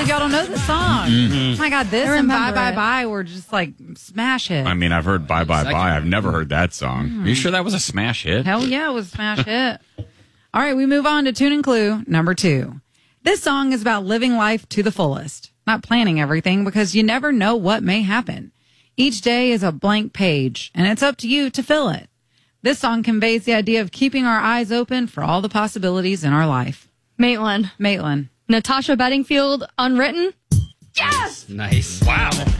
if y'all don't know the song. Oh my God, this and Bye Bye Bye were just like smash hits. I mean, I've heard Bye Bye Bye. I've never heard that song. Are you sure that was a smash hit? Hell yeah, it was a smash hit. All right, we move on to Tune and Clue number 2. This song is about living life to the fullest, not planning everything because you never know what may happen. Each day is a blank page, and it's up to you to fill it. This song conveys the idea of keeping our eyes open for all the possibilities in our life. Maitland. Maitland. Natasha Bedingfield, Unwritten. Yes! Nice. Wow.